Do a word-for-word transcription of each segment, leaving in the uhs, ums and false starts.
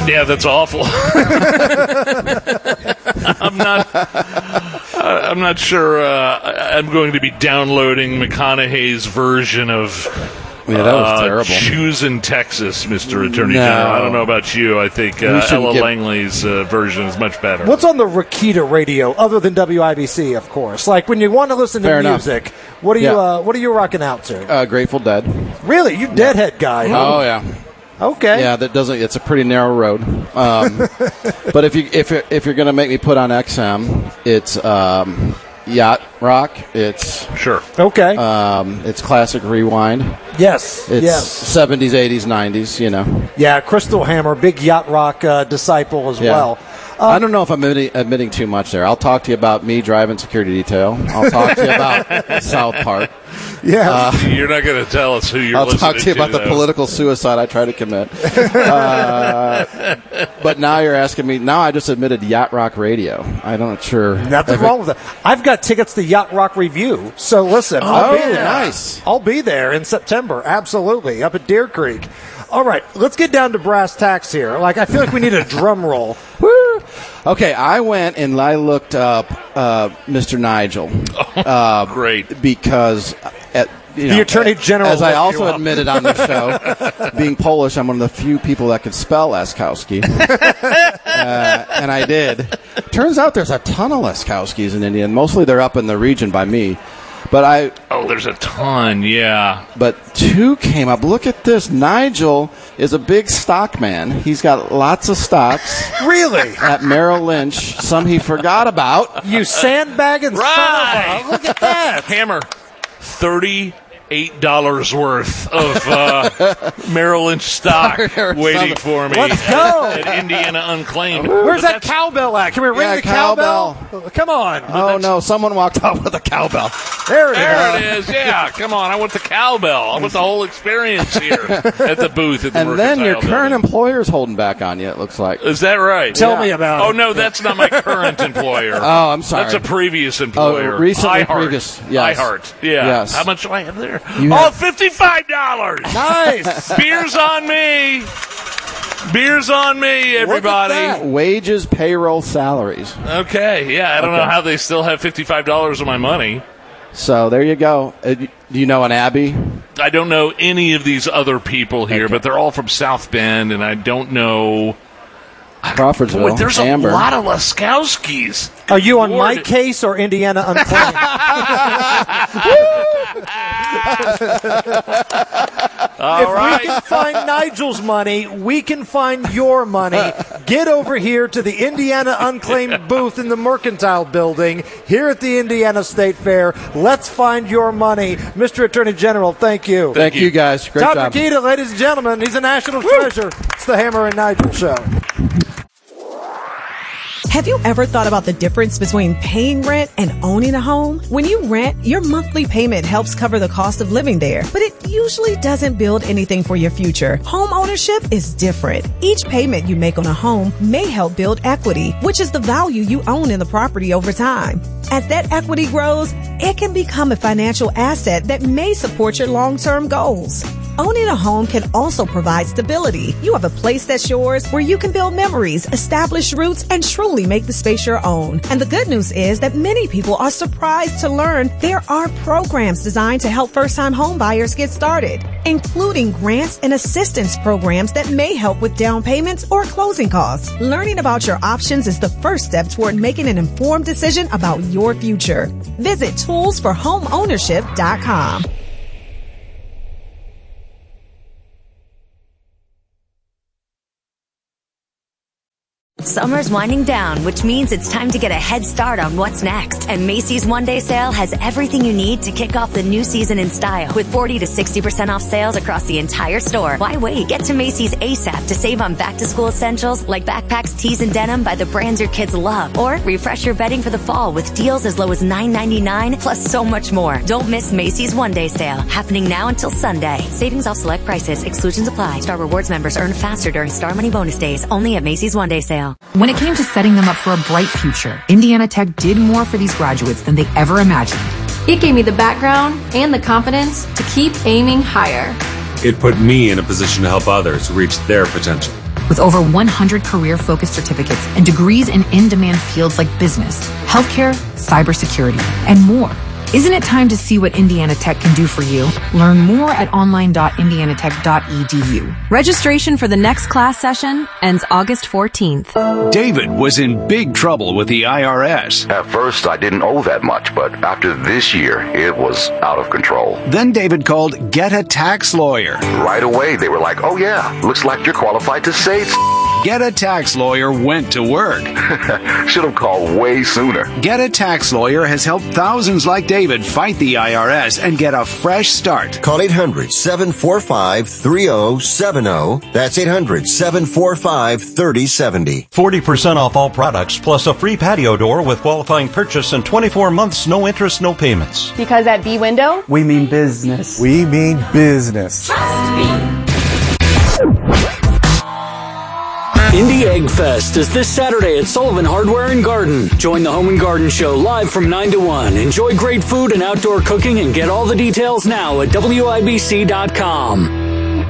Yeah, that's awful. I'm not. I'm not sure. Uh, I'm going to be downloading McConaughey's version of. Yeah, that was uh, terrible. Choosing Texas, Mister Attorney No. General. I don't know about you. I think uh, shouldn't Ella get- Langley's uh, version is much better. What's on the Rakita radio other than W I B C, of course? Like when you want to listen to Fair enough. music, what are you Yeah. uh, what are you rocking out to? Uh, Grateful Dead. Really, you deadhead guy? huh? Oh yeah. Okay. Yeah, that doesn't. It's a pretty narrow road. Um, but if you if you're, if you're going to make me put on X M, it's um, yacht rock. It's Sure. Okay. um, it's classic rewind. yes. It's yes. seventies, eighties, nineties. You know. Yeah. Crystal Hammer, big yacht rock uh, disciple as Yeah. well. I don't know if I'm admitting, admitting too much there. I'll talk to you about me driving security detail. I'll talk to you about South Park. Yeah. You're not going to tell us who you're I'll listening talk to you about the though. political suicide I try to commit. uh, but now you're asking me. Now I just admitted Yacht Rock Radio. I'm not sure. Nothing if it- wrong with that. I've got tickets to Yacht Rock Review. So listen, I'll Oh, be there. nice. I'll be there in September. Absolutely. Up at Deer Creek. All right, let's get down to brass tacks here. Like, I feel like we need a drum roll. Woo. Okay, I went and I looked up uh, Mister Nigel. Uh, Great. Because at, you The know, Attorney General as I looked also you up. admitted on the show, being Polish, I'm one of the few people that can spell Laskowski. uh, and I did. Turns out there's a ton of Laskowskis in India, and mostly they're up in the region by me. But I, Oh, there's a ton. Yeah. but two came up. Look at this. Nigel is a big stock man. He's got lots of stocks Really? at Merrill Lynch. Some he forgot about. You sandbagging Right. son of a... Look at that. Hammer. Thirty-eight dollars worth of uh, Merrill Lynch stock Or waiting something. for me. Let's go. At Indiana Unclaimed. Where's But that that's- cowbell at? Can we ring Yeah, the cowbell? Come on. Oh no! Someone walked out with a cowbell. There it is. There it is. Yeah, come on. I want the cowbell. I want the whole experience here at the booth at the And then your Mercantile current Building. employer's holding back on you. It looks like. Is that right? Tell Yeah. me about Oh it. no, that's not my current employer. Oh, I'm sorry. That's a previous employer. Oh, recently iHeart. previous. Yes. iHeart. Yeah. Yes. How much do I have there? You oh, have- fifty-five dollars. Nice. Beers on me. Beers on me, everybody. that. Wages, payroll, salaries. Okay. Yeah, I don't know Okay. how they still have fifty-five dollars of my money. So there you go. Uh, do you know an Abby? I don't know any of these other people here, Okay. but they're all from South Bend, and I don't know. Crawfordsville. Boy, there's Amber. a lot of Laskowskis. Are you on my Lord. case or Indiana Unclaimed? All if right. we can find Nigel's money, we can find your money. Get over here to the Indiana Unclaimed booth in the Mercantile Building here at the Indiana State Fair. Let's find your money. Mister Attorney General, thank you. Thank you, guys. Great Todd job. Rakita, ladies and gentlemen, he's a national treasure. It's the Hammer and Nigel Show. Have you ever thought about the difference between paying rent and owning a home? When you rent, your monthly payment helps cover the cost of living there, but it usually doesn't build anything for your future. Home ownership is different. Each payment you make on a home may help build equity, which is the value you own in the property over time. As that equity grows, it can become a financial asset that may support your long-term goals. Owning a home can also provide stability. You have a place that's yours where you can build memories, establish roots, and truly make the space your own. And the good news is that many people are surprised to learn there are programs designed to help first-time home buyers get started, including grants and assistance programs that may help with down payments or closing costs. Learning about your options is the first step toward making an informed decision about your future. Visit tools for home ownership dot com. Summer's winding down, which means it's time to get a head start on what's next. And Macy's One Day Sale has everything you need to kick off the new season in style with forty to sixty percent off sales across the entire store. Why wait? Get to Macy's ASAP to save on back-to-school essentials like backpacks, tees, and denim by the brands your kids love. Or refresh your bedding for the fall with deals as low as nine ninety-nine, plus so much more. Don't miss Macy's One Day Sale, happening now until Sunday. Savings off select prices. Exclusions apply. Star Rewards members earn faster during Star Money Bonus Days. Only at Macy's One Day Sale. When it came to setting them up for a bright future, Indiana Tech did more for these graduates than they ever imagined. It gave me the background and the confidence to keep aiming higher. It put me in a position to help others reach their potential. With over one hundred career-focused certificates and degrees in in-demand fields like business, healthcare, cybersecurity, and more. Isn't it time to see what Indiana Tech can do for you? Learn more at online dot indiana tech dot e d u. Registration for the next class session ends August fourteenth. David was in big trouble with the I R S. At first, I didn't owe that much, but after this year, it was out of control. Then David called Get a Tax Lawyer. Right away, they were like, oh yeah, looks like you're qualified to say it. Get a Tax Lawyer went to work. Should have called way sooner. Get a Tax Lawyer has helped thousands like David fight the I R S and get a fresh start. Call eight hundred, seven four five, three zero seven zero. That's eight hundred, seven four five, three zero seven zero. forty percent off all products plus a free patio door with qualifying purchase and twenty-four months, no interest, no payments. Because at B-Window, we mean business. We mean business. Trust me. Indy Egg Fest is this Saturday at Sullivan Hardware and Garden. Join the Home and Garden Show live from nine to one. Enjoy great food and outdoor cooking and get all the details now at W I B C dot com.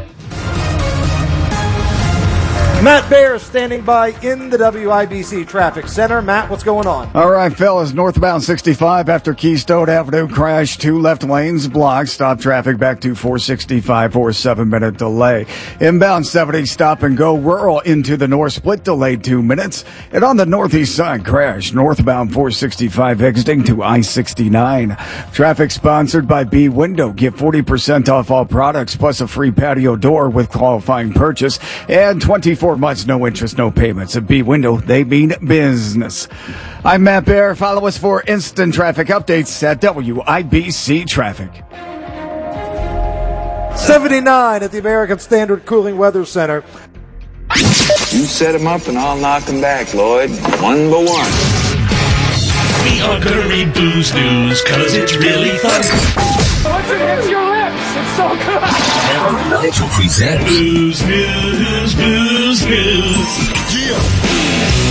Matt Bear standing by in the W I B C Traffic Center. Matt, what's going on? All right, fellas, northbound sixty-five after Keystone Avenue crash, two left lanes blocked. Stop traffic back to four sixty-five for a seven-minute delay. Inbound seventy stop and go rural into the north split delayed two minutes. And on the northeast side crash, northbound four sixty-five exiting to I sixty-nine. Traffic sponsored by B Window. Get forty percent off all products plus a free patio door with qualifying purchase and twenty-four months, no interest, no payments. At B Window, they mean business. I'm Matt Bear. Follow us for instant traffic updates at W I B C Traffic. seventy-nine at the American Standard Cooling Weather Center. You set them up and I'll knock them back, Lloyd. One by one. We are Curry Booze News, cause it's really fun. Once it hits your lips, it's so good. Hammer Nigel presents Booze News, Booze News. Yeah.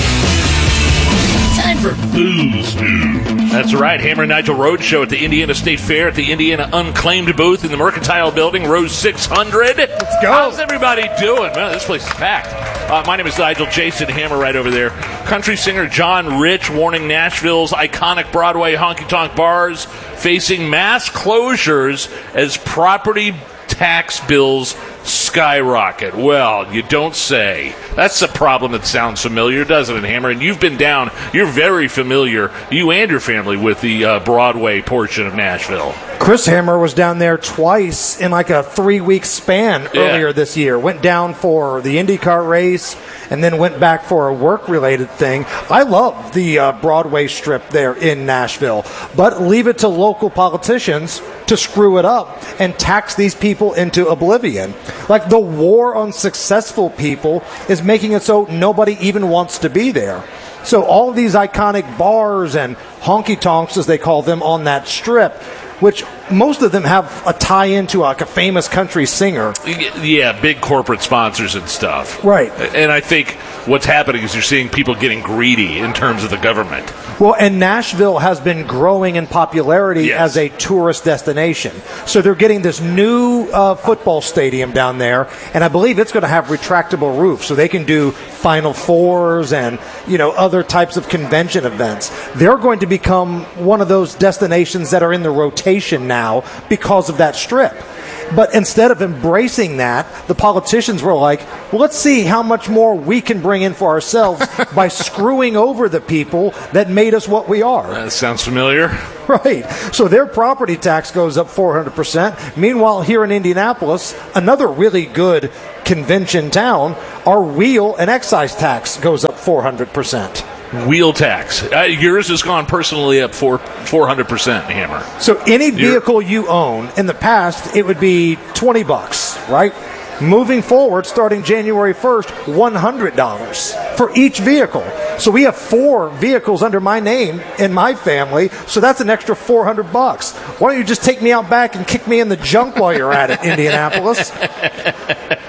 Time for Booze News. That's right, Hammer and Nigel Roadshow at the Indiana State Fair at the Indiana Unclaimed booth in the Mercantile Building, row six hundred. Let's go. How's everybody doing? Man, this place is packed. Uh, my name is Nigel. Jason Hammer right over there. Country singer John Rich warning Nashville's iconic Broadway honky-tonk bars facing mass closures as property tax bills skyrocket. Well, you don't say. That's a problem that sounds familiar, doesn't it, Hammer? And you've been down, you're very familiar, you and your family, with the uh, Broadway portion of Nashville. Chris Hammer was down there twice in like a three-week span Yeah. earlier this year. Went down for the IndyCar race and then went back for a work-related thing. I love the uh, Broadway strip there in Nashville, but leave it to local politicians to screw it up and tax these people into oblivion. Like, the war on successful people is making it so nobody even wants to be there. So all of these iconic bars and honky-tonks, as they call them, on that strip, which most of them have a tie-in to like a famous country singer. Yeah, big corporate sponsors and stuff. Right. And I think what's happening is you're seeing people getting greedy in terms of the government. Well, and Nashville has been growing in popularity Yes. as a tourist destination. So they're getting this new uh, football stadium down there, and I believe it's going to have retractable roofs, so they can do Final Fours and, you know, other types of convention events. They're going to become one of those destinations that are in the rotation now because of that strip. But instead of embracing that, the politicians were like, well, let's see how much more we can bring in for ourselves by screwing over the people that made us what we are. That sounds familiar. Right. So their property tax goes up four hundred percent. Meanwhile, here in Indianapolis, another really good convention town, our wheel and excise tax goes up four hundred percent. Wheel tax. Uh, yours has gone personally up for four hundred percent, Hammer. So any vehicle you own, in the past, it would be twenty bucks, right? Moving forward, starting January first, one hundred dollars for each vehicle. So we have four vehicles under my name in my family, so that's an extra four hundred bucks. Why don't you just take me out back and kick me in the junk while you're at it, Indianapolis?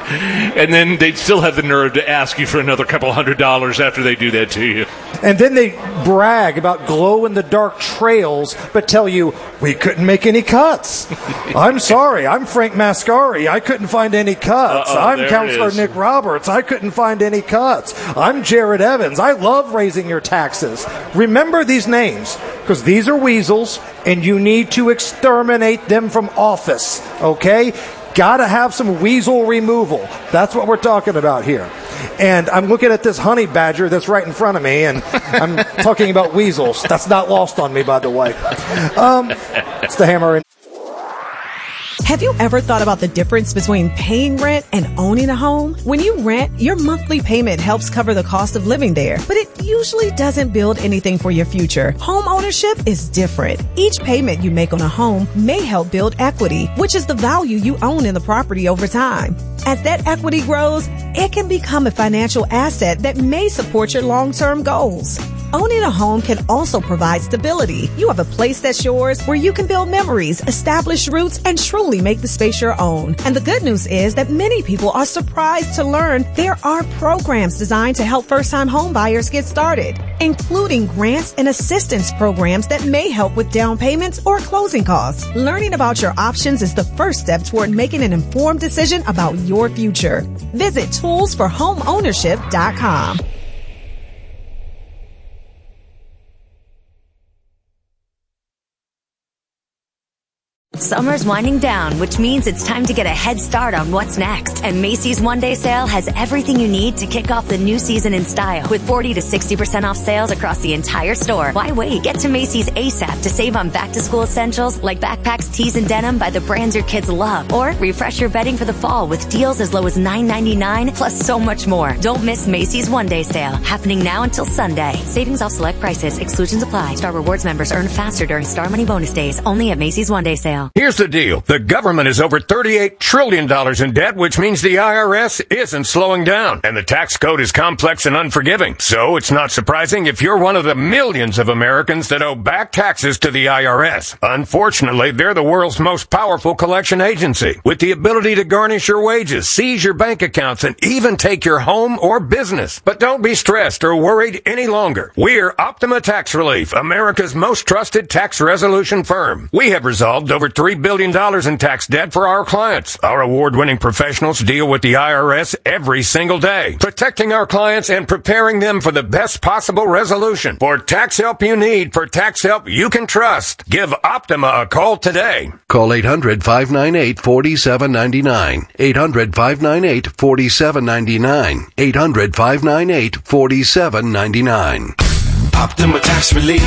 And then they'd still have the nerve to ask you for another couple hundred dollars after they do that to you. And then they brag about glow-in-the-dark trails, but tell you, we couldn't make any cuts. I'm sorry, I'm Frank Mascari. I couldn't find any cuts. Uh-oh, I'm Counselor Nick Roberts. I couldn't find any cuts. I'm Jared Evans. I love raising your taxes. Remember these names, because these are weasels, and you need to exterminate them from office, okay? Gotta have some weasel removal. That's what we're talking about here. And I'm looking at this honey badger that's right in front of me, and I'm talking about weasels. That's not lost on me, by the way. Um, it's the Hammer. In- Have you ever thought about the difference between paying rent and owning a home? When you rent, your monthly payment helps cover the cost of living there, but it usually doesn't build anything for your future. Home ownership is different. Each payment you make on a home may help build equity, which is the value you own in the property over time. As that equity grows, it can become a financial asset that may support your long-term goals. Owning a home can also provide stability. You have a place that's yours where you can build memories, establish roots, and truly make the space your own. And the good news is that many people are surprised to learn there are programs designed to help first-time home buyers get started, including grants and assistance programs that may help with down payments or closing costs. Learning about your options is the first step toward making an informed decision about your future. Visit tools for home ownership dot com. Summer's winding down, which means it's time to get a head start on what's next. And Macy's One Day Sale has everything you need to kick off the new season in style. With forty to sixty percent off sales across the entire store. Why wait? Get to Macy's ASAP to save on back-to-school essentials like backpacks, tees, and denim by the brands your kids love. Or refresh your bedding for the fall with deals as low as nine ninety-nine, plus so much more. Don't miss Macy's One Day Sale, happening now until Sunday. Savings off select prices. Exclusions apply. Star Rewards members earn faster during Star Money bonus days. Only at Macy's One Day Sale. Here's the deal. The government is over thirty-eight trillion dollars in debt, which means the I R S isn't slowing down. And the tax code is complex and unforgiving. So it's not surprising if you're one of the millions of Americans that owe back taxes to the I R S. Unfortunately, they're the world's most powerful collection agency, with the ability to garnish your wages, seize your bank accounts, and even take your home or business. But don't be stressed or worried any longer. We're Optima Tax Relief, America's most trusted tax resolution firm. We have resolved over three billion dollars in tax debt for our clients. Our award-winning professionals deal with the I R S every single day, protecting our clients and preparing them for the best possible resolution. For tax help you need, for tax help you can trust, give Optima a call today. Call eight hundred, five nine eight, four seven nine nine. eight hundred, five nine eight, four seven nine nine. eight hundred, five nine eight, four seven nine nine. Optima Tax Relief.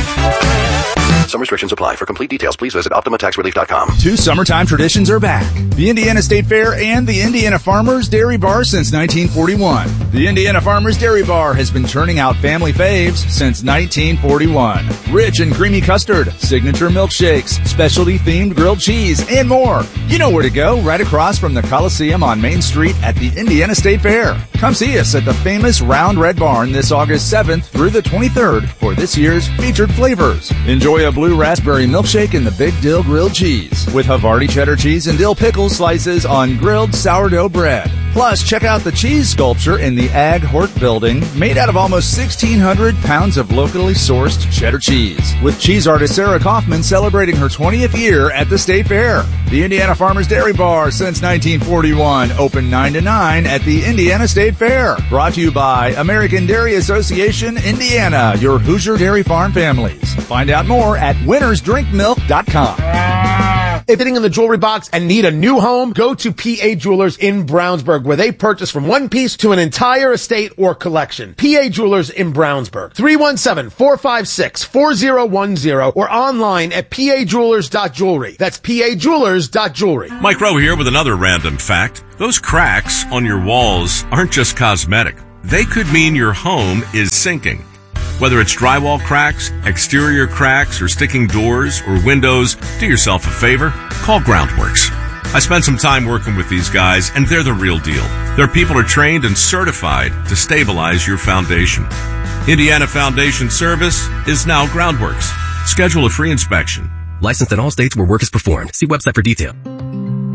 Some restrictions apply. For complete details, please visit optima tax relief dot com. Two summertime traditions are back. The Indiana State Fair and the Indiana Farmers Dairy Bar since nineteen forty-one. The Indiana Farmers Dairy Bar has been churning out family faves since nineteen forty-one. Rich and creamy custard, signature milkshakes, specialty-themed grilled cheese, and more. You know where to go, right across from the Coliseum on Main Street at the Indiana State Fair. Come see us at the famous Round Red Barn this August seventh through the twenty-third for this year's featured flavors. Enjoy a blue raspberry milkshake and the Big Dill grilled cheese with Havarti cheddar cheese and dill pickle slices on grilled sourdough bread. Plus, check out the cheese sculpture in the Ag Hort building, made out of almost sixteen hundred pounds of locally sourced cheddar cheese, with cheese artist Sarah Kaufman celebrating her twentieth year at the State Fair. The Indiana Farmers Dairy Bar since nineteen forty-one, open nine to nine at the Indiana State Fair. Brought to you by American Dairy Association, Indiana, your Hoosier Dairy Farm families. Find out more at winners drink milk dot com. If hitting in the jewelry box and need a new home, go to P A Jewelers in Brownsburg, where they purchase from one piece to an entire estate or collection. P A Jewelers in Brownsburg. three one seven, four five six, four zero one zero or online at P A jewelers dot jewelry. That's P A jewelers dot jewelry. Mike Rowe here with another random fact. Those cracks on your walls aren't just cosmetic. They could mean your home is sinking. Whether it's drywall cracks, exterior cracks, or sticking doors or windows, do yourself a favor, call Groundworks. I spent some time working with these guys, and they're the real deal. Their people are trained and certified to stabilize your foundation. Indiana Foundation Service is now Groundworks. Schedule a free inspection. Licensed in all states where work is performed. See website for detail.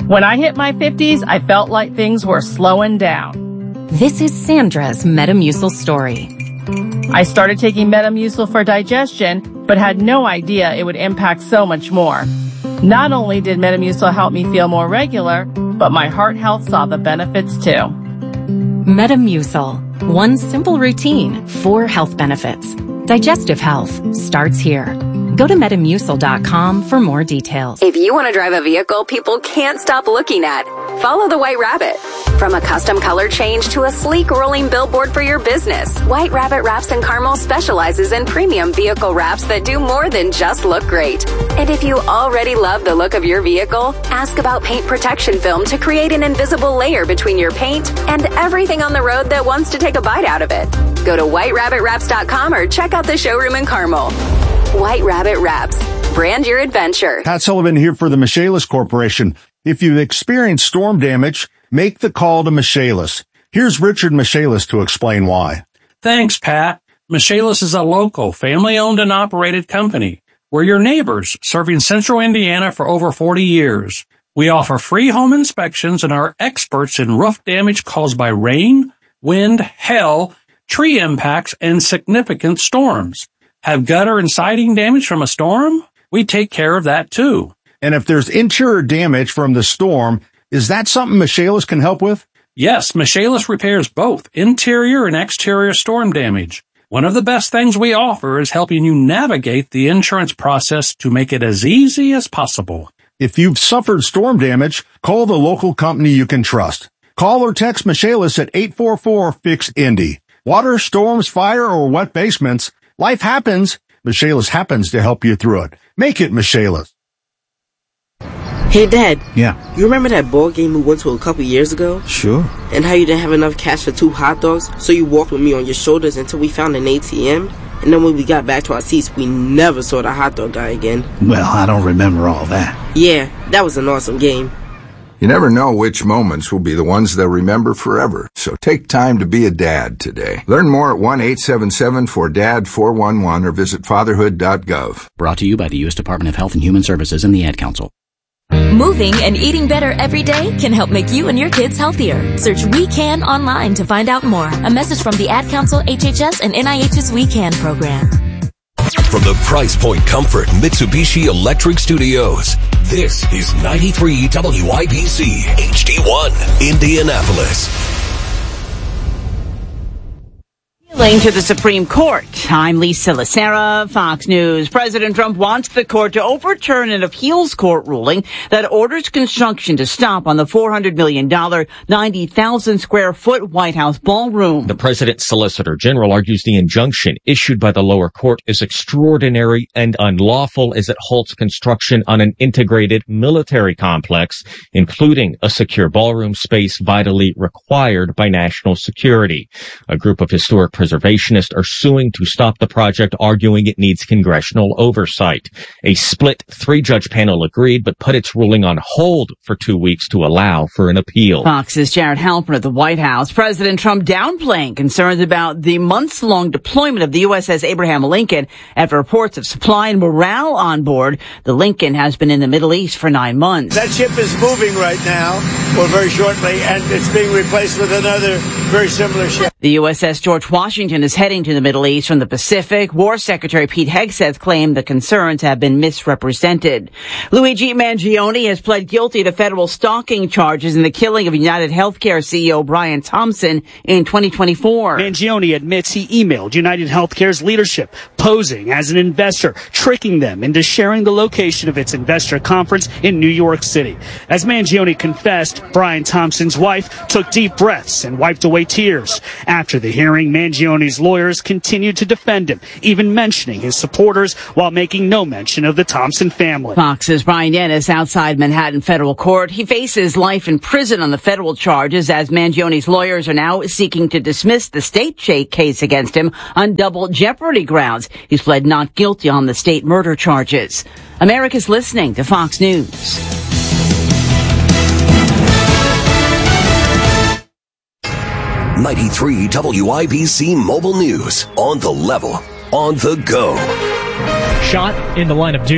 When I hit my fifties, I felt like things were slowing down. This is Sandra's Metamucil story. I started taking Metamucil for digestion, but had no idea it would impact so much more. Not only did Metamucil help me feel more regular, but my heart health saw the benefits too. Metamucil. One simple routine, four health benefits. Digestive health starts here. Go to Metamucil dot com for more details. If you want to drive a vehicle people can't stop looking at, follow the White Rabbit. From a custom color change to a sleek rolling billboard for your business, White Rabbit Wraps and Carmel specializes in premium vehicle wraps that do more than just look great. And if you already love the look of your vehicle, ask about paint protection film to create an invisible layer between your paint and everything on the road that wants to take a bite out of it. Go to white rabbit wraps dot com or check out the showroom in Carmel. White Rabbit Wraps. Brand your adventure. Pat Sullivan here for the Michaelis Corporation. If you've experienced storm damage, make the call to Michaelis. Here's Richard Michaelis to explain why. Thanks, Pat. Michaelis is a local, family-owned and operated company. We're your neighbors, serving Central Indiana for over forty years. We offer free home inspections and are experts in roof damage caused by rain, wind, hail, tree impacts, and significant storms. Have gutter and siding damage from a storm? We take care of that too. And if there's interior damage from the storm, is that something Michaelis can help with? Yes, Michaelis repairs both interior and exterior storm damage. One of the best things we offer is helping you navigate the insurance process to make it as easy as possible. If you've suffered storm damage, call the local company you can trust. Call or text Michaelis at eight four four, F I X, Indy. Water, storms, fire, or wet basements, life happens. Michaelis happens to help you through it. Make it Michaelis. Hey, Dad. Yeah. You remember that ball game we went to a couple years ago? Sure. And how you didn't have enough cash for two hot dogs, so you walked with me on your shoulders until we found an A T M? And then when we got back to our seats, we never saw the hot dog guy again. Well, I don't remember all that. Yeah, that was an awesome game. You never know which moments will be the ones they'll remember forever, so take time to be a dad today. Learn more at one eight seven seven four D A D four one one or visit fatherhood dot gov. Brought to you by the U S Department of Health and Human Services and the Ad Council. Moving and eating better every day can help make you and your kids healthier. Search We Can online to find out more. A message from the Ad Council, H H S, and N I H's We Can program. From the Price Point Comfort Mitsubishi Electric Studios, this is ninety-three W I B C H D one, Indianapolis. Appealing to the Supreme Court. I'm Lisa Lacera, Fox News. President Trump wants the court to overturn an appeals court ruling that orders construction to stop on the four hundred million dollars, ninety thousand square foot White House ballroom. The president's solicitor general argues the injunction issued by the lower court is extraordinary and unlawful as it halts construction on an integrated military complex, including a secure ballroom space vitally required by national security. A group of historic preservationists are suing to stop the project, arguing it needs congressional oversight. A split three-judge panel agreed, but put its ruling on hold for two weeks to allow for an appeal. Fox's Jared Halpern at the White House. President Trump downplaying concerns about the months-long deployment of the U S S Abraham Lincoln after reports of supply and morale on board. The Lincoln has been in the Middle East for nine months. That ship is moving right now, or very shortly, and it's being replaced with another very similar ship. The U S S George Washington is heading to the Middle East from the Pacific. War Secretary Pete Hegseth claimed the concerns have been misrepresented. Luigi Mangione has pled guilty to federal stalking charges in the killing of United Healthcare C E O Brian Thompson in twenty twenty-four. Mangione admits he emailed United Healthcare's leadership, posing as an investor, tricking them into sharing the location of its investor conference in New York City. As Mangione confessed, Brian Thompson's wife took deep breaths and wiped away tears. After the hearing, Mangione's lawyers continued to defend him, even mentioning his supporters while making no mention of the Thompson family. Fox's Brian Dennis outside Manhattan federal court. He faces life in prison on the federal charges as Mangione's lawyers are now seeking to dismiss the state case against him on double jeopardy grounds. He's pled not guilty on the state murder charges. America's listening to Fox News. ninety-three W I B C Mobile News. On the level. On the go. Shot in the line of duty.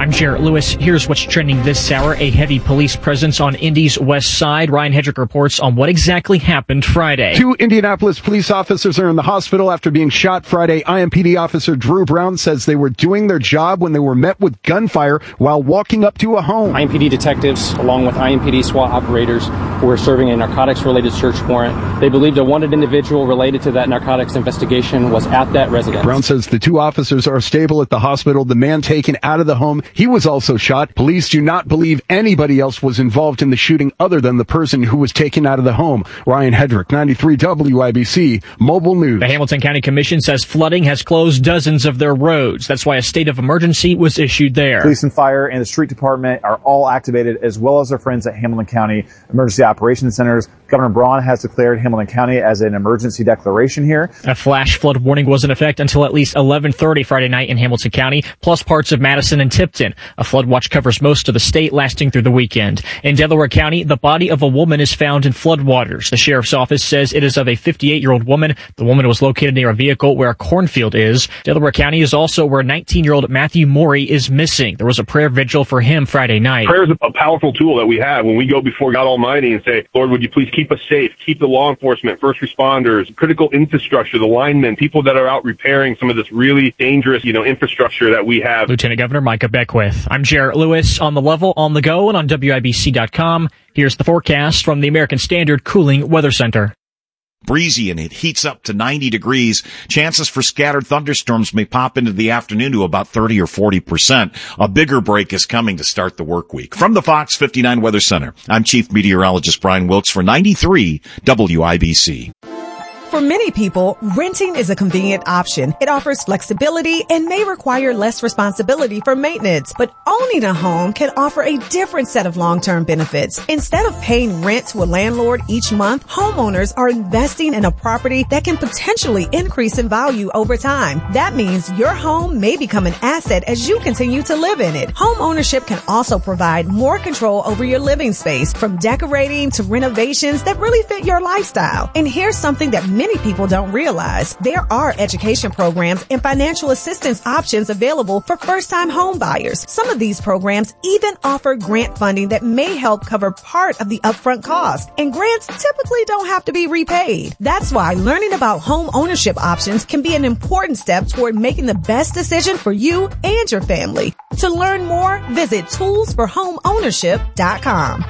I'm Jarrett Lewis. Here's what's trending this hour. A heavy police presence on Indy's west side. Ryan Hedrick reports on what exactly happened Friday. Two Indianapolis police officers are in the hospital after being shot Friday. I M P D officer Drew Brown says they were doing their job when they were met with gunfire while walking up to a home. I M P D detectives, along with I M P D SWAT operators, who were serving a narcotics-related search warrant. They believed a wanted individual related to that narcotics investigation was at that residence. Brown says the two officers are stable at the hospital. The man taken out of the home, he was also shot. Police do not believe anybody else was involved in the shooting other than the person who was taken out of the home. Ryan Hedrick, ninety-three W I B C, Mobile News. The Hamilton County Commission says flooding has closed dozens of their roads. That's why a state of emergency was issued there. Police and fire and the street department are all activated, as well as our friends at Hamilton County Emergency Operations Centers. Governor Braun has declared Hamilton County as an emergency declaration here. A flash flood warning was in effect until at least eleven thirty Friday night in Hamilton County, plus parts of Madison and Tipton. A flood watch covers most of the state, lasting through the weekend. In Delaware County, the body of a woman is found in floodwaters. The sheriff's office says it is of a fifty-eight-year-old woman. The woman was located near a vehicle where a cornfield is. Delaware County is also where nineteen-year-old Matthew Morey is missing. There was a prayer vigil for him Friday night. Prayer is a powerful tool that we have when we go before God Almighty and say, Lord, would you please keep us safe, keep the law enforcement, first responders, critical infrastructure, the linemen, people that are out repairing some of this really dangerous, you know, infrastructure that we have. Lieutenant Governor Micah Beckwith. I'm Jarrett Lewis on the level, on the go, and on W I B C dot com. Here's the forecast from the American Standard Cooling Weather Center. Breezy and it heats up to ninety degrees. Chances for scattered thunderstorms may pop into the afternoon to about thirty or forty percent. A bigger break is coming to start the work week. From the Fox fifty-nine Weather Center, I'm Chief Meteorologist Brian Wilkes for ninety-three W I B C. For many people, renting is a convenient option. It offers flexibility and may require less responsibility for maintenance. But owning a home can offer a different set of long-term benefits. Instead of paying rent to a landlord each month, homeowners are investing in a property that can potentially increase in value over time. That means your home may become an asset as you continue to live in it. Home ownership can also provide more control over your living space, from decorating to renovations that really fit your lifestyle. And here's something that many people don't realize. There are education programs and financial assistance options available for first-time home buyers. Some of these programs even offer grant funding that may help cover part of the upfront cost. And grants typically don't have to be repaid. That's why learning about home ownership options can be an important step toward making the best decision for you and your family. To learn more, visit tools for home ownership dot com.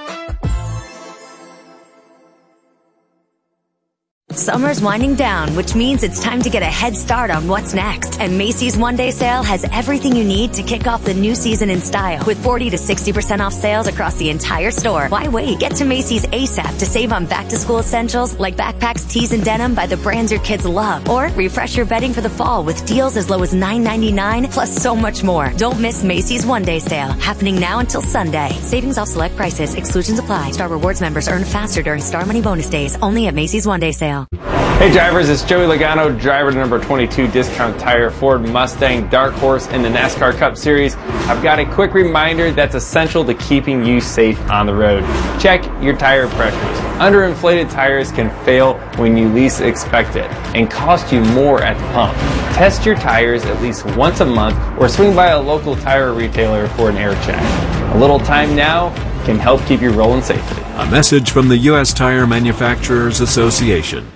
Summer's winding down, which means it's time to get a head start on what's next. And Macy's One Day Sale has everything you need to kick off the new season in style. With forty to sixty percent off sales across the entire store. Why wait? Get to Macy's ASAP to save on back-to-school essentials like backpacks, tees, and denim by the brands your kids love. Or refresh your bedding for the fall with deals as low as nine ninety-nine, plus so much more. Don't miss Macy's One Day Sale, happening now until Sunday. Savings off select prices. Exclusions apply. Star Rewards members earn faster during Star Money bonus days. Only at Macy's One Day Sale. Hey drivers, it's Joey Logano, driver to number twenty-two Discount Tire Ford Mustang Dark Horse in the NASCAR Cup Series. I've got a quick reminder that's essential to keeping you safe on the road. Check your tire pressures. Underinflated tires can fail when you least expect it and cost you more at the pump. Test your tires at least once a month or swing by a local tire retailer for an air check. A little time now can help keep you rolling safely. A message from the U S Tire Manufacturers Association.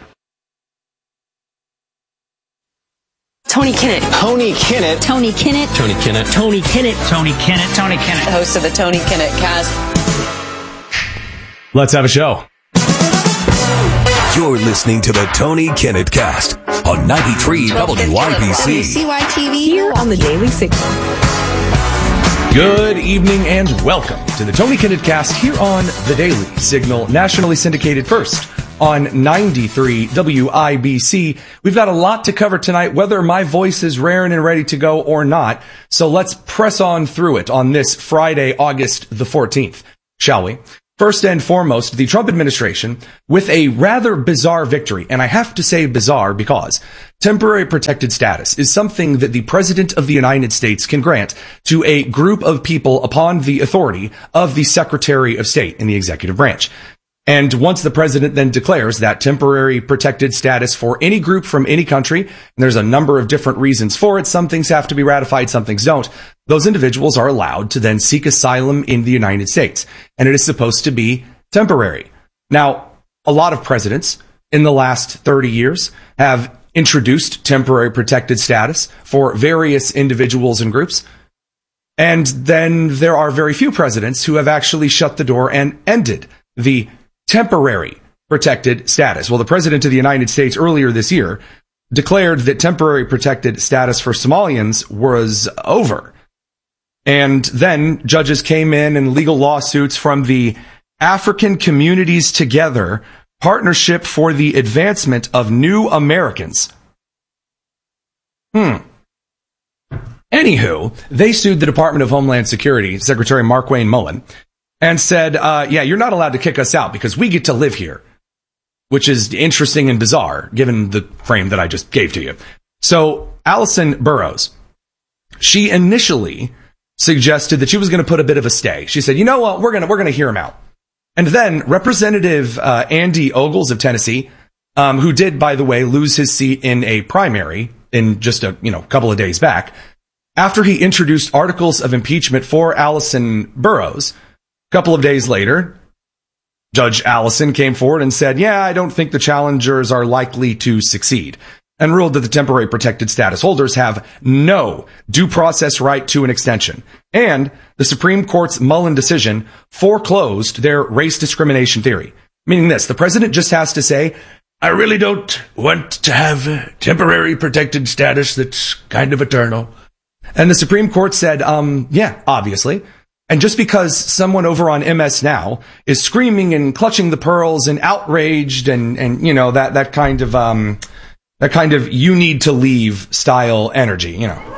Tony Kinnett. Tony Kinnett. Tony Kinnett. Tony Kinnett. Tony Kinnett. Tony Kinnett. Tony Kinnett. The host of the Tony Kinnett Cast. Let's have a show. You're listening to the Tony Kinnett Cast on ninety-three W I B C. W C Y T V here on the Daily Signal. Good evening and welcome to the Tony Kinnett Cast here on the Daily Signal, nationally syndicated first on ninety-three W I B C. We've got a lot to cover tonight, whether my voice is raring and ready to go or not. So let's press on through it on this Friday, August the fourteenth, shall we? First and foremost, the Trump administration with a rather bizarre victory. And I have to say bizarre because temporary protected status is something that the President of the United States can grant to a group of people upon the authority of the Secretary of State in the executive branch. And once the president then declares that temporary protected status for any group from any country, and there's a number of different reasons for it, some things have to be ratified, some things don't, those individuals are allowed to then seek asylum in the United States. And it is supposed to be temporary. Now, a lot of presidents in the last thirty years have introduced temporary protected status for various individuals and groups. And then there are very few presidents who have actually shut the door and ended the temporary protected status. Well, the president of the United States earlier this year declared that temporary protected status for Somalians was over. And then judges came in and legal lawsuits from the African Communities Together Partnership for the Advancement of New Americans. Hmm. Anywho, they sued the Department of Homeland Security, Secretary Markwayne Mullin, and said, uh, yeah, you're not allowed to kick us out because we get to live here, which is interesting and bizarre given the frame that I just gave to you. So Allison Burroughs, she initially suggested that she was going to put a bit of a stay. She said, you know what, we're going to, we're going to hear him out. And then Representative uh, Andy Ogles of Tennessee, um, who did, by the way, lose his seat in a primary in just a, you know, couple of days back, after he introduced articles of impeachment for Allison Burroughs, a couple of days later, Judge Allison came forward and said, yeah, I don't think the challengers are likely to succeed, and ruled that the temporary protected status holders have no due process right to an extension. And the Supreme Court's Mullin decision foreclosed their race discrimination theory. Meaning this, the president just has to say, I really don't want to have temporary protected status that's kind of eternal. And the Supreme Court said, um, yeah, obviously. And just because someone over on M S Now is screaming and clutching the pearls and outraged and, and, you know, that, that kind of, um, that kind of you need to leave style energy, you know.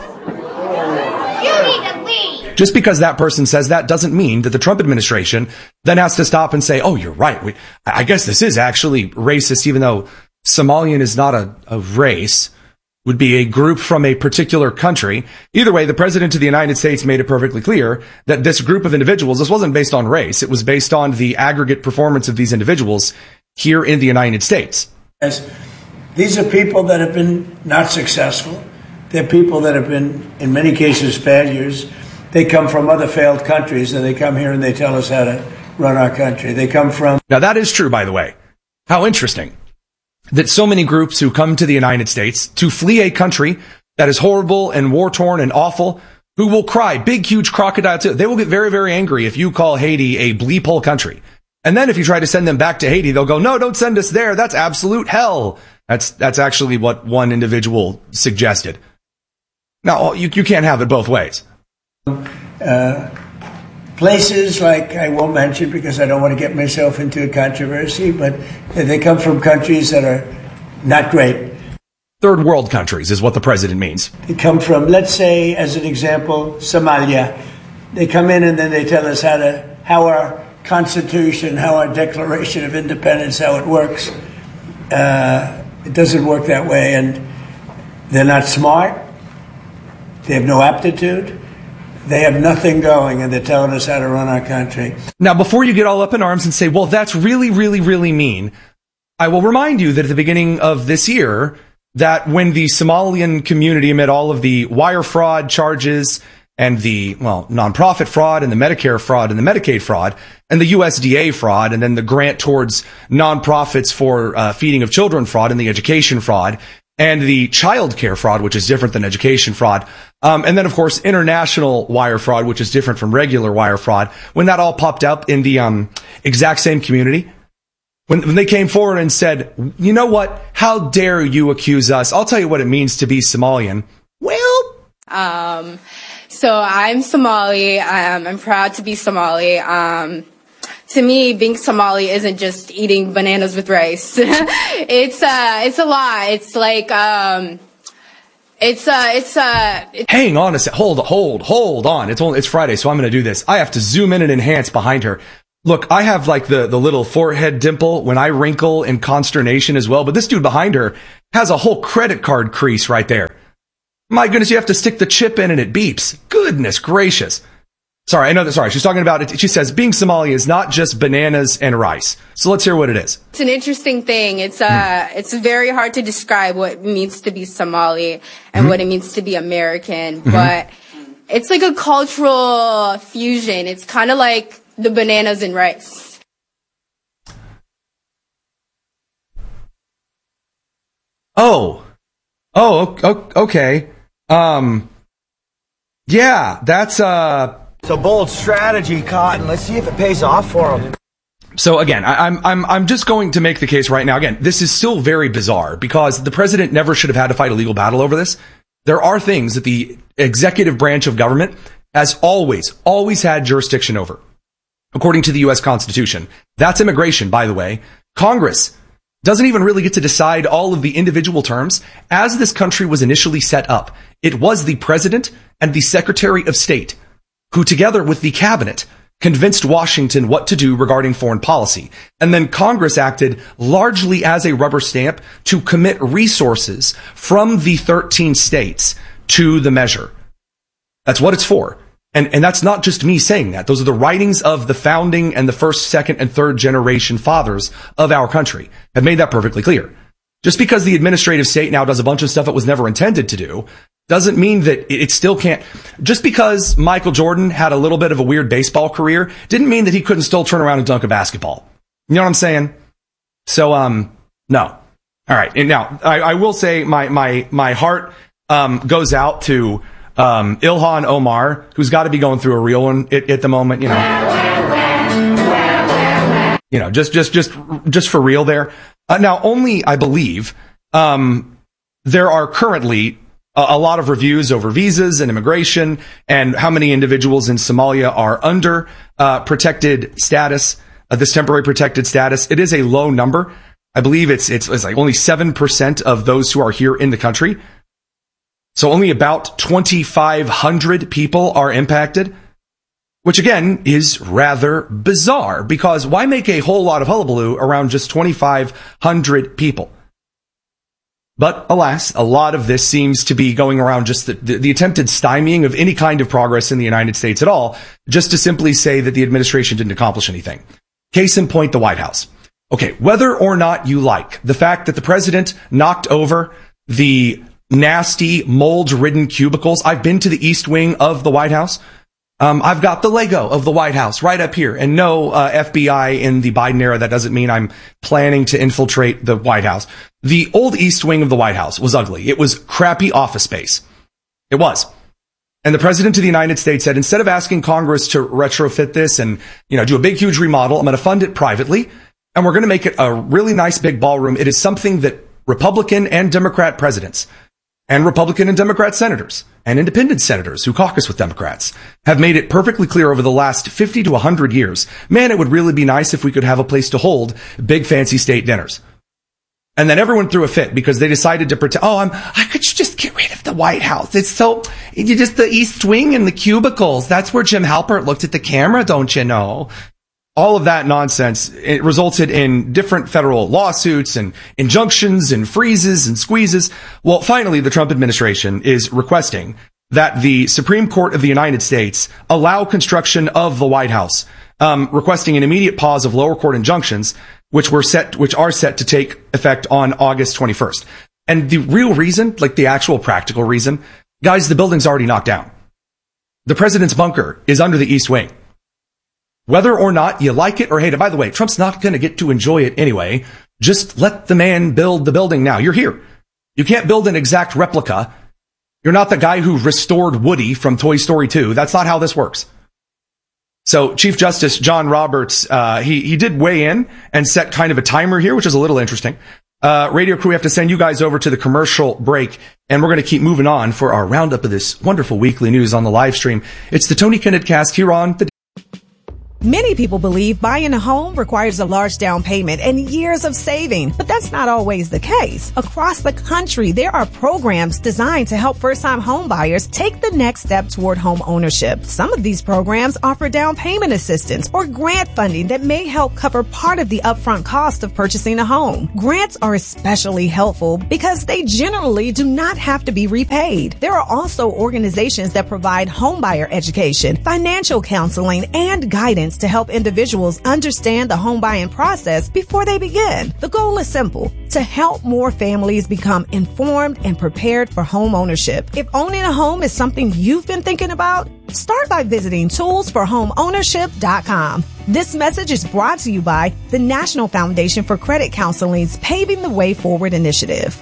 You need to leave. Just because that person says that doesn't mean that the Trump administration then has to stop and say, oh, you're right. We, I guess this is actually racist, even though Somalian is not a, a race. Would be a group from a particular country. Either way, the president of the United States made it perfectly clear that this group of individuals, this wasn't based on race. It was based on the aggregate performance of these individuals here in the United States. As these are people that have been not successful. They're people that have been, in many cases, failures. They come from other failed countries, and they come here and they tell us how to run our country. They come from... Now, that is true, by the way. How interesting that so many groups who come to the United States to flee a country that is horrible and war-torn and awful, who will cry big, huge crocodile tears. They will get very, very angry if you call Haiti a bleep hole country. And then if you try to send them back to Haiti, they'll go, no, don't send us there. That's absolute hell. That's that's actually what one individual suggested. Now, you, you can't have it both ways. Uh, places like, I won't mention because I don't want to get myself into a controversy, but they come from countries that are not great. Third world countries is what the president means. They come from, let's say, as an example, Somalia. They come in and then they tell us how to, how our Constitution, how our Declaration of Independence, how it works. Uh, it doesn't work that way, and they're not smart. They have no aptitude. They have nothing going, and they're telling us how to run our country. Now, before you get all up in arms and say, well, that's really, really, really mean, I will remind you that at the beginning of this year, that when the Somalian community, amid all of the wire fraud charges and the, well, nonprofit fraud and the Medicare fraud and the Medicaid fraud and the U S D A fraud and then the grant towards nonprofits for uh, feeding of children fraud and the education fraud and the child care fraud, which is different than education fraud. Um, and then, of course, international wire fraud, which is different from regular wire fraud. When that all popped up in the um, exact same community, when, when they came forward and said, you know what, how dare you accuse us? I'll tell you what it means to be Somalian. Well, um, so I'm Somali. Um, I'm proud to be Somali. Um, to me, being Somali isn't just eating bananas with rice. it's uh, it's a lot. It's like um, it's uh, it's uh. It's Hang on a sec. Hold, hold, hold on. It's only it's Friday, so I'm going to do this. I have to zoom in and enhance behind her. Look, I have like the, the little forehead dimple when I wrinkle in consternation as well, but this dude behind her has a whole credit card crease right there. My goodness, you have to stick the chip in and it beeps. Goodness gracious. Sorry, I know that. Sorry, she's talking about it. She says being Somali is not just bananas and rice. So let's hear what it is. It's an interesting thing. It's uh, mm. it's very hard to describe what it means to be Somali and mm-hmm. what it means to be American. Mm-hmm. But it's like a cultural fusion. It's kind of like the bananas and rice. Oh, oh, okay. Um, yeah, that's uh. It's a bold strategy, Cotton. Let's see if it pays off for him. So again, I, I'm I'm I'm just going to make the case right now. Again, this is still very bizarre because the president never should have had to fight a legal battle over this. There are things that the executive branch of government has always, always had jurisdiction over, according to the U S Constitution. That's immigration, by the way. Congress doesn't even really get to decide all of the individual terms. As this country was initially set up, it was the president and the secretary of state who, together with the cabinet, convinced Washington what to do regarding foreign policy. And then Congress acted largely as a rubber stamp to commit resources from the thirteen states to the measure. That's what it's for. And, and that's not just me saying that. Those are the writings of the founding and the first, second, and third generation fathers of our country have made that perfectly clear. Just because the administrative state now does a bunch of stuff it was never intended to do doesn't mean that it still can't. Just because Michael Jordan had a little bit of a weird baseball career didn't mean that he couldn't still turn around and dunk a basketball. You know what I'm saying? So, um, no. All right. And now I, I will say my, my, my heart, um, goes out to, um, Ilhan Omar, who's got to be going through a real one at, at the moment, you know, you know, just, just, just, just for real there. Uh, now only, I believe, um, there are currently a lot of reviews over visas and immigration and how many individuals in Somalia are under uh, protected status, uh, this temporary protected status. It is a low number. I believe it's, it's it's like only seven percent of those who are here in the country. So only about twenty-five hundred people are impacted, which again is rather bizarre because why make a whole lot of hullabaloo around just twenty-five hundred people? But alas, a lot of this seems to be going around just the, the, the attempted stymieing of any kind of progress in the United States at all, just to simply say that the administration didn't accomplish anything. Case in point, the White House. Okay, whether or not you like the fact that the president knocked over the nasty, mold-ridden cubicles, I've been to the East Wing of the White House. Um, I've got the Lego of the White House right up here. And no, uh, F B I in the Biden era, that doesn't mean I'm planning to infiltrate the White House. The old East Wing of the White House was ugly. It was crappy office space. It was. And the president of the United States said, instead of asking Congress to retrofit this and, you know, do a big, huge remodel, I'm going to fund it privately. And we're going to make it a really nice big ballroom. It is something that Republican and Democrat presidents and Republican and Democrat senators and independent senators who caucus with Democrats have made it perfectly clear over the last fifty to one hundred years. Man, it would really be nice if we could have a place to hold big fancy state dinners. And then everyone threw a fit because they decided to pretend, oh, I'm, I could just get rid of the White House. It's so, you just the East Wing and the cubicles. That's where Jim Halpert looked at the camera, don't you know? All of that nonsense, it resulted in different federal lawsuits and injunctions and freezes and squeezes. Well, finally, the Trump administration is requesting that the Supreme Court of the United States allow construction of the White House, um, requesting an immediate pause of lower court injunctions, which were set, which are set to take effect on August twenty-first. And the real reason, like the actual practical reason, guys, the building's already knocked down. The president's bunker is under the East Wing. Whether or not you like it or hate it, by the way, Trump's not going to get to enjoy it anyway. Just let the man build the building now. You're here. You can't build an exact replica. You're not the guy who restored Woody from Toy Story two. That's not how this works. So Chief Justice John Roberts, uh, he, he did weigh in and set kind of a timer here, which is a little interesting. Uh, radio crew, we have to send you guys over to the commercial break, and we're going to keep moving on for our roundup of this wonderful weekly news on the live stream. It's the Tony Kinnett Cast here on the Many people believe buying a home requires a large down payment and years of saving, but that's not always the case. Across the country, there are programs designed to help first-time home buyers take the next step toward home ownership. Some of these programs offer down payment assistance or grant funding that may help cover part of the upfront cost of purchasing a home. Grants are especially helpful because they generally do not have to be repaid. There are also organizations that provide homebuyer education, financial counseling, and guidance to help individuals understand the home buying process before they begin. The goal is simple: to help more families become informed and prepared for home ownership. If owning a home is something you've been thinking about, start by visiting tools for home ownership dot com. This message is brought to you by the National Foundation for Credit Counseling's Paving the Way Forward initiative.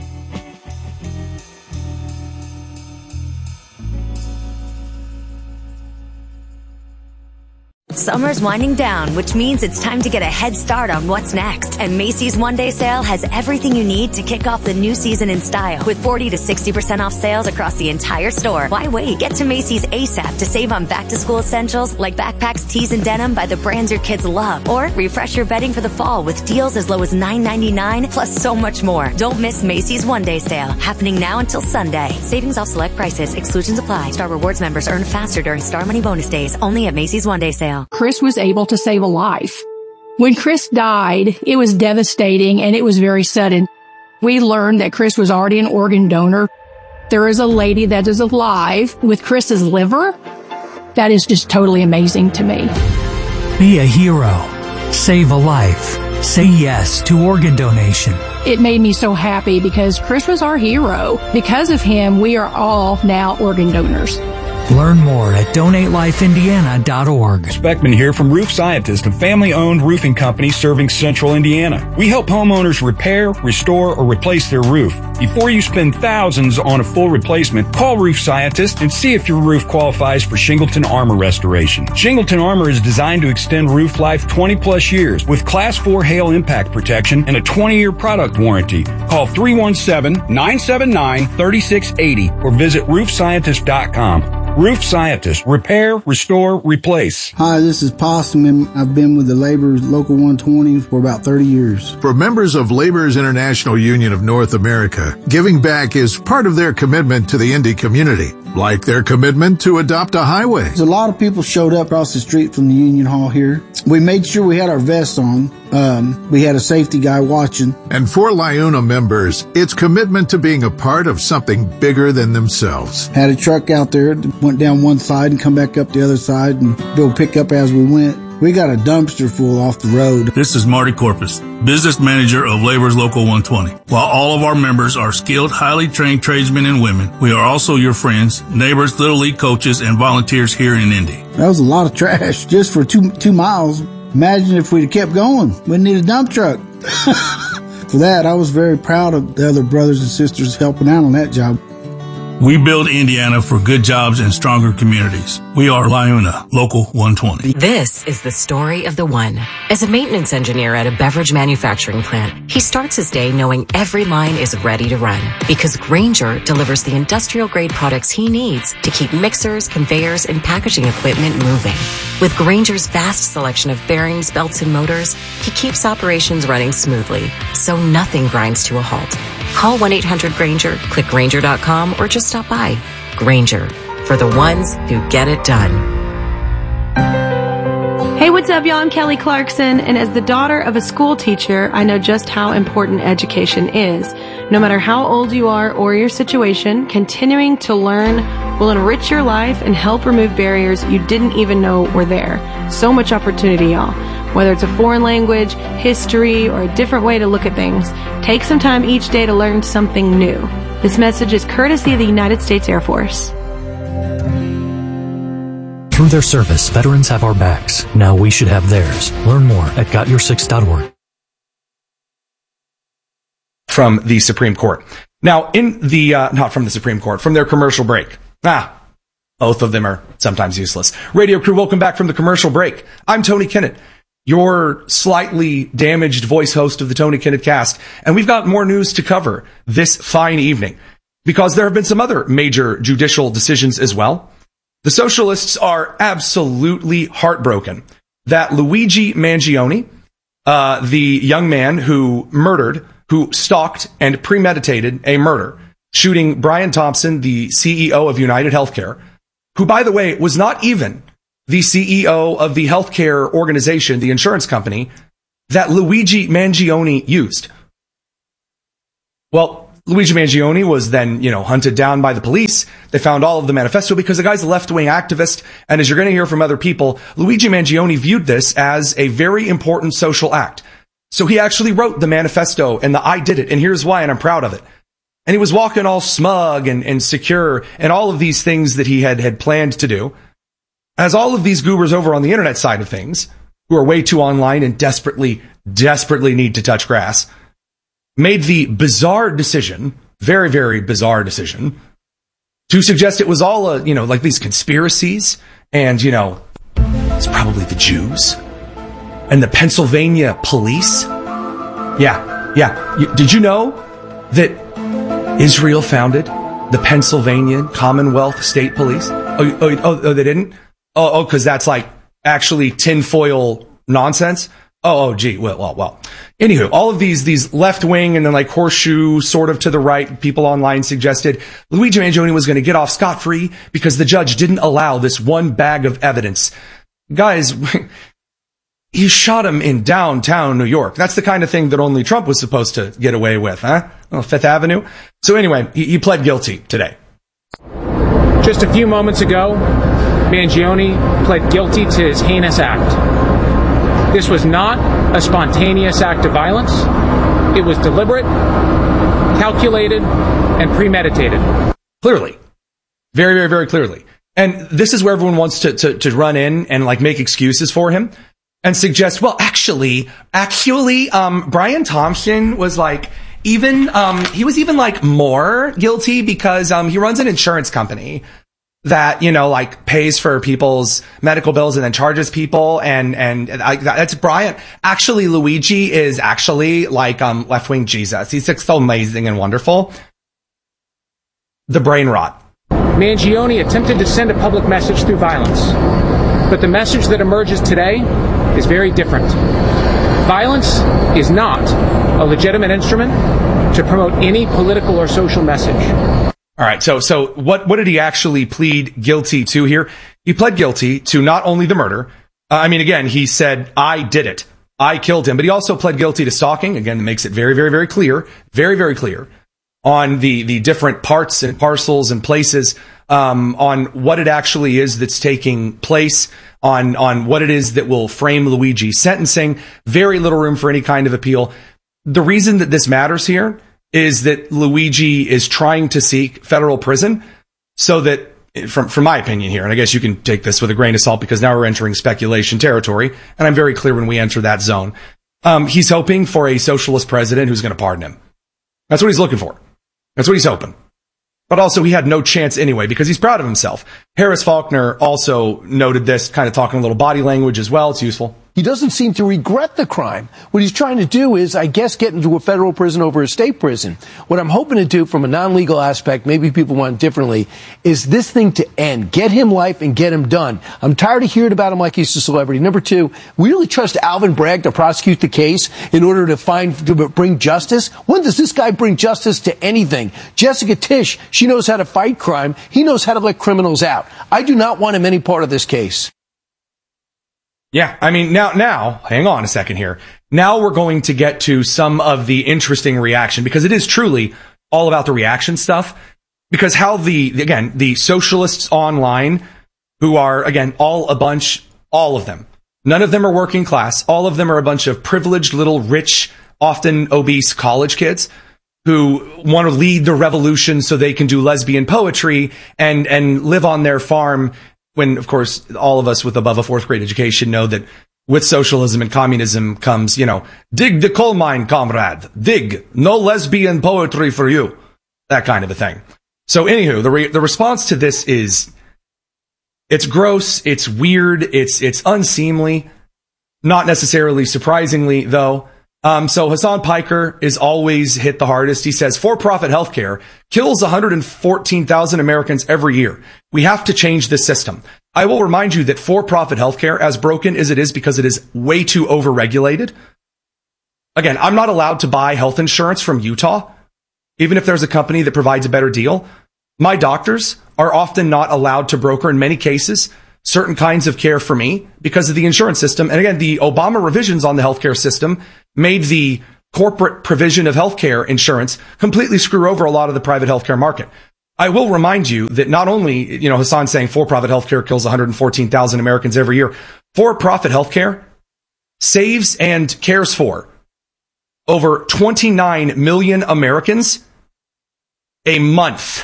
Summer's winding down, which means it's time to get a head start on what's next. And Macy's One Day Sale has everything you need to kick off the new season in style. With forty to sixty percent off sales across the entire store. Why wait? Get to Macy's ASAP to save on back-to-school essentials like backpacks, tees, and denim by the brands your kids love. Or refresh your bedding for the fall with deals as low as nine ninety-nine, plus so much more. Don't miss Macy's One Day Sale, happening now until Sunday. Savings off select prices. Exclusions apply. Star Rewards members earn faster during Star Money bonus days. Only at Macy's One Day Sale. Chris was able to save a life. When Chris died, it was devastating and it was very sudden. We learned that Chris was already an organ donor. There is a lady that is alive with Chris's liver. That is just totally amazing to me. Be a hero. Save a life. Say yes to organ donation. It made me so happy because Chris was our hero. Because of him, we are all now organ donors. Learn more at donate life indiana dot org. Speckman here from Roof Scientist, a family-owned roofing company serving central Indiana. We help homeowners repair, restore, or replace their roof. Before you spend thousands on a full replacement, call Roof Scientist and see if your roof qualifies for Shingleton Armor restoration. Shingleton Armor is designed to extend roof life twenty plus years with Class four hail impact protection and a twenty-year product warranty. Call three one seven, nine seven nine, three six eight zero or visit roof scientist dot com. Roof Scientist. Repair, restore, replace. Hi, this is Possum, and I've been with the Laborers Local one twenty for about thirty years. For members of Laborers International Union of North America, giving back is part of their commitment to the Indy community, like their commitment to adopt a highway. A lot of people showed up across the street from the Union Hall here. We made sure we had our vests on. Um, we had a safety guy watching. And for LIUNA members, it's commitment to being a part of something bigger than themselves. Had a truck out there that went down one side and come back up the other side and go pick up as we went. We got a dumpster full off the road. This is Marty Corpus, business manager of Laborers Local one twenty. While all of our members are skilled, highly trained tradesmen and women, we are also your friends, neighbors, Little League coaches, and volunteers here in Indy. That was a lot of trash just for two two miles. Imagine if we'd have kept going. We'd need a dump truck. For that, I was very proud of the other brothers and sisters helping out on that job. We build Indiana for good jobs and stronger communities. We are LIUNA, Local one twenty. This is the story of the one. As a maintenance engineer at a beverage manufacturing plant, he starts his day knowing every line is ready to run because Grainger delivers the industrial-grade products he needs to keep mixers, conveyors, and packaging equipment moving. With Grainger's vast selection of bearings, belts, and motors, he keeps operations running smoothly, so nothing grinds to a halt. Call one eight hundred Grainger, click Grainger dot com, or just stop by. Grainger, for the ones who get it done. Hey, what's up, y'all? I'm Kelly Clarkson, and as the daughter of a school teacher, I know just how important education is. No matter how old you are or your situation, continuing to learn will enrich your life and help remove barriers you didn't even know were there. So much opportunity, y'all. Whether it's a foreign language, history, or a different way to look at things, take some time each day to learn something new. This message is courtesy of the United States Air Force. Through their service, veterans have our backs. Now we should have theirs. Learn more at got your six dot org. From the Supreme Court. Now, in the, uh, not from the Supreme Court, from their commercial break. Ah, both of them are sometimes useless. Radio crew, welcome back from the commercial break. I'm Tony Kinnett, your slightly damaged voice host of the Tony Kinnett Cast. And we've got more news to cover this fine evening because there have been some other major judicial decisions as well. The socialists are absolutely heartbroken that Luigi Mangione, uh, the young man who murdered, who stalked and premeditated a murder, shooting Brian Thompson, the C E O of United Healthcare, who, by the way, was not even the C E O of the healthcare organization, the insurance company, that Luigi Mangione used. Well, Luigi Mangione was then, you know, hunted down by the police. They found all of the manifesto because the guy's a left-wing activist. And as you're going to hear from other people, Luigi Mangione viewed this as a very important social act. So he actually wrote the manifesto and the I did it. And here's why, and I'm proud of it. And he was walking all smug and, and secure and all of these things that he had, had planned to do. As all of these goobers over on the internet side of things, who are way too online and desperately, desperately need to touch grass, made the bizarre decision, very, very bizarre decision, to suggest it was all, a, you know, like these conspiracies, and, you know, it's probably the Jews and the Pennsylvania police. Yeah, yeah. You, did you know that Israel founded the Pennsylvania Commonwealth State Police? Oh, oh, oh, oh they didn't? Oh, oh, because that's like actually tinfoil nonsense? Oh, oh, gee, well, well, well. Anywho, all of these, these left wing and then like horseshoe sort of to the right people online suggested Luigi Mangione was going to get off scot-free because the judge didn't allow this one bag of evidence. Guys, you shot him in downtown New York. That's the kind of thing that only Trump was supposed to get away with, huh? Oh, Fifth Avenue. So anyway, he, he pled guilty today. Just a few moments ago, Mangione pled guilty to his heinous act. This was not a spontaneous act of violence. It was deliberate, calculated, and premeditated. Clearly. Very, very, very clearly. And this is where everyone wants to, to, to run in and like make excuses for him and suggest, well, actually, actually, um, Brian Thompson was like, even, um, he was even like more guilty because, um, he runs an insurance company that, you know, like pays for people's medical bills and then charges people. And, and I, that's Brian. Actually, Luigi is actually like, um, left-wing Jesus. He's like so amazing and wonderful. The brain rot. Mangione attempted to send a public message through violence, but the message that emerges today is very different. Violence is not a legitimate instrument to promote any political or social message. All right. So, so what, what did he actually plead guilty to here? He pled guilty to not only the murder. Uh, I mean, again, he said, I did it. I killed him. But he also pled guilty to stalking. Again, it makes it very, very, very clear, very, very clear on the, the different parts and parcels and places, um, on what it actually is that's taking place, on, on what it is that will frame Luigi's sentencing. Very little room for any kind of appeal. The reason that this matters here is that Luigi is trying to seek federal prison so that, from, from my opinion here, and I guess you can take this with a grain of salt because now we're entering speculation territory, and I'm very clear when we enter that zone. Um, he's hoping for a socialist president who's going to pardon him. That's what he's looking for. That's what he's hoping. But also, he had no chance anyway because he's proud of himself. Harris Faulkner also noted this, kind of talking a little body language as well. It's useful. He doesn't seem to regret the crime. What he's trying to do is, I guess, get into a federal prison over a state prison. What I'm hoping to do from a non-legal aspect, maybe people want it differently, is this thing to end. Get him life and get him done. I'm tired of hearing about him like he's a celebrity. Number two, we really trust Alvin Bragg to prosecute the case in order to find, to bring justice? When does this guy bring justice to anything? Jessica Tisch, she knows how to fight crime. He knows how to let criminals out. I do not want him any part of this case. Yeah, I mean, now, now, hang on a second here. Now we're going to get to some of the interesting reaction because it is truly all about the reaction stuff. Because how the, again, the socialists online who are, again, all a bunch, all of them, none of them are working class. All of them are a bunch of privileged little rich, often obese college kids who want to lead the revolution so they can do lesbian poetry and, and live on their farm. When, of course, all of us with above a fourth grade education know that with socialism and communism comes, you know, dig the coal mine, comrade. Dig. No lesbian poetry for you. That kind of a thing. So, anywho, the re- the response to this is, it's gross, it's weird, it's it's unseemly. Not necessarily surprisingly, though. Um, so Hassan Piker is always hit the hardest. He says, for-profit healthcare kills one hundred fourteen thousand Americans every year. We have to change this system. I will remind you that for-profit healthcare, as broken as it is because it is way too overregulated. Again, I'm not allowed to buy health insurance from Utah, even if there's a company that provides a better deal. My doctors are often not allowed to broker, in many cases, certain kinds of care for me because of the insurance system. And again, the Obama revisions on the healthcare system made the corporate provision of healthcare insurance completely screw over a lot of the private healthcare market. I will remind you that not only, you know, Hassan saying for-profit healthcare kills one hundred fourteen thousand Americans every year, for-profit healthcare saves and cares for over twenty-nine million Americans a month.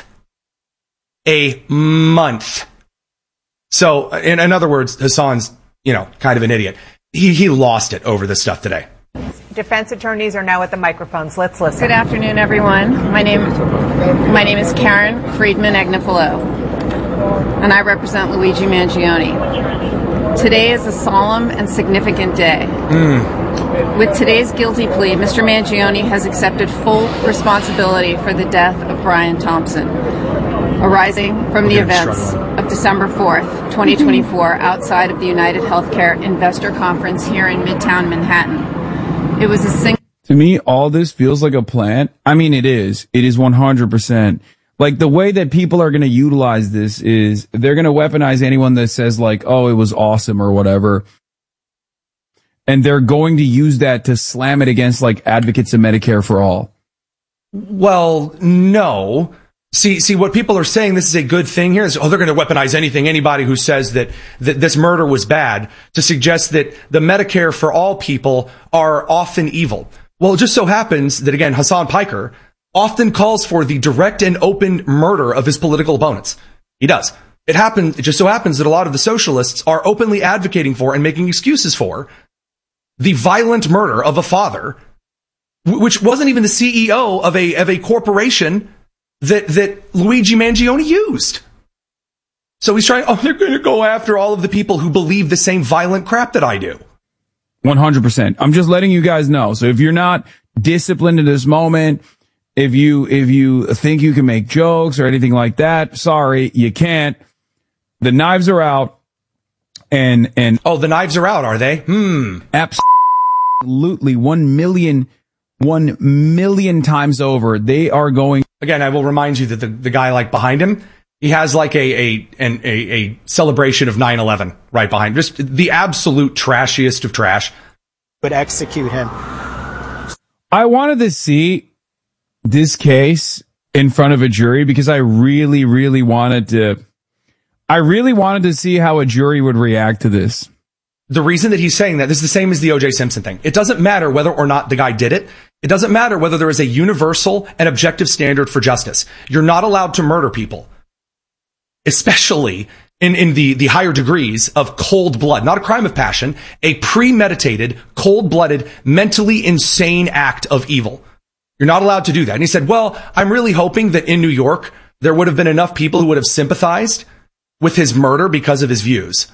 A month. So, in, in other words, Hassan's, you know, kind of an idiot. He, he lost it over this stuff today. Defense attorneys are now at the microphones. Let's listen. Good afternoon, everyone. My name, my name is Karen Friedman Agnifilo, and I represent Luigi Mangione. Today is a solemn and significant day. Mm. With today's guilty plea, Mister Mangione has accepted full responsibility for the death of Brian Thompson, arising from the events of December fourth, twenty twenty-four, outside of the United Healthcare Investor Conference here in Midtown Manhattan. It was a single. To me, all this feels like a plan. I mean, it is. It is one hundred percent. Like, the way that people are going to utilize this is they're going to weaponize anyone that says, like, oh, it was awesome or whatever. And they're going to use that to slam it against, like, advocates of Medicare for all. Well, no. See, see, what people are saying, this is a good thing here, is, oh, they're going to weaponize anything, anybody who says that, that this murder was bad, to suggest that the Medicare for all people are often evil. Well, it just so happens that, again, Hassan Piker often calls for the direct and open murder of his political opponents. He does. It happens, it just so happens that a lot of the socialists are openly advocating for and making excuses for the violent murder of a father, which wasn't even the C E O of a, of a corporation that, that Luigi Mangione used. So he's trying, oh, they're going to go after all of the people who believe the same violent crap that I do. one hundred percent. I'm just letting you guys know. So if you're not disciplined in this moment, if you, if you think you can make jokes or anything like that, sorry, you can't. The knives are out. And, and. Oh, the knives are out, are they? Hmm. Absolutely. One million, one million times over. They are going. Again, I will remind you that the, the guy like behind him, he has like a, a, an, a, a celebration of nine eleven right behind him. Just the absolute trashiest of trash. But execute him. I wanted to see this case in front of a jury because I really, really wanted to, I really wanted to see how a jury would react to this. The reason that he's saying that, this is the same as the O J Simpson thing. It doesn't matter whether or not the guy did it. It doesn't matter whether there is a universal and objective standard for justice. You're not allowed to murder people, especially in, in the, the higher degrees of cold blood, not a crime of passion, a premeditated, cold-blooded, mentally insane act of evil. You're not allowed to do that. And he said, well, I'm really hoping that in New York, there would have been enough people who would have sympathized with his murder because of his views.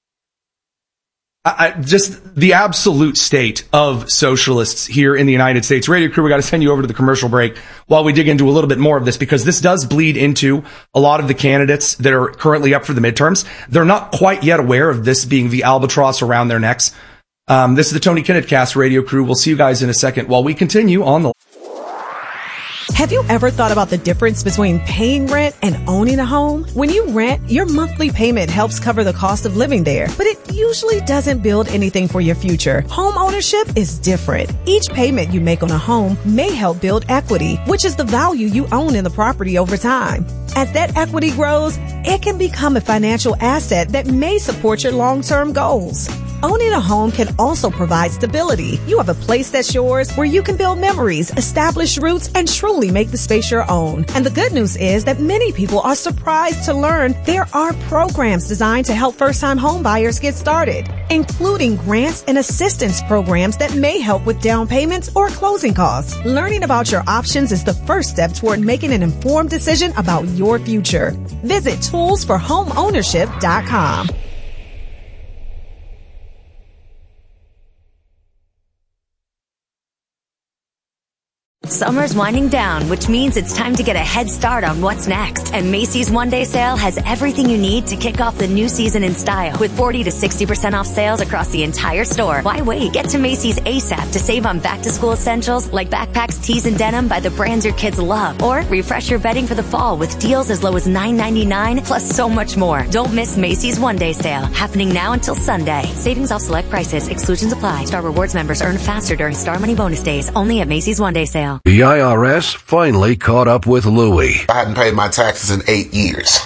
I, I, just the absolute state of socialists here in the United States. Radio crew, we got to send you over to the commercial break while we dig into a little bit more of this, because this does bleed into a lot of the candidates that are currently up for the midterms. They're not quite yet aware of this being the albatross around their necks. Um, this is the Tony Kinnett Cast radio crew. We'll see you guys in a second while we continue on the. Have you ever thought about the difference between paying rent and owning a home? When you rent, your monthly payment helps cover the cost of living there, but it usually doesn't build anything for your future. Home ownership is different. Each payment you make on a home may help build equity, which is the value you own in the property over time. As that equity grows, it can become a financial asset that may support your long-term goals. Owning a home can also provide stability. You have a place that's yours where you can build memories, establish roots, and truly make the space your own. And the good news is that many people are surprised to learn there are programs designed to help first-time home buyers get started, including grants and assistance programs that may help with down payments or closing costs. Learning about your options is the first step toward making an informed decision about your future. Visit tools for home ownership dot com. Summer's winding down, which means it's time to get a head start on what's next. And Macy's One Day Sale has everything you need to kick off the new season in style. With forty to sixty percent off sales across the entire store. Why wait? Get to Macy's ASAP to save on back-to-school essentials like backpacks, tees, and denim by the brands your kids love. Or refresh your bedding for the fall with deals as low as nine ninety-nine, plus so much more. Don't miss Macy's One Day Sale, happening now until Sunday. Savings off select prices. Exclusions apply. Star Rewards members earn faster during Star Money bonus days. Only at Macy's One Day Sale. The I R S finally caught up with Louie. I hadn't paid my taxes in eight years.